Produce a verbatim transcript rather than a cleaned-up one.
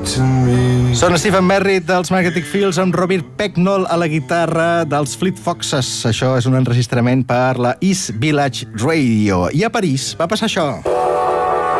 to me. Són Stephen Merritt dels Magnetic Fields amb Robert Pecknold a la guitarra dels Fleet Foxes. Això és un enregistrament per la East Village Radio. I a París va passar això.